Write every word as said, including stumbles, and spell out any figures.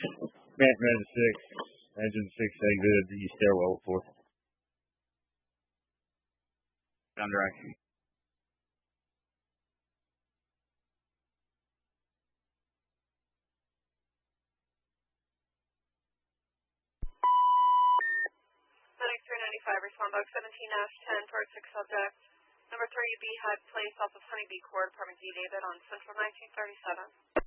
Man, man six. Engine six exited the stairwell four. Down direct. three ninety-five, respond box seventeen F ten towards six subject. Number three B had place off of Honeybee Court, apartment D David on Central nineteen thirty-seven.